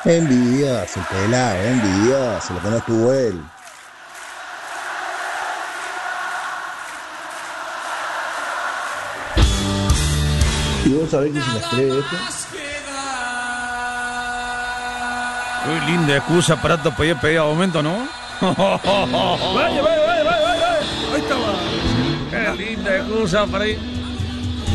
Envidioso, el pelado, envidioso, lo que no estuvo él. ¿Y vos sabés que se las cree esto? Qué linda excusa para pedir aumento, ¿no? Vaya. Ahí estaba. Qué linda excusa para ir.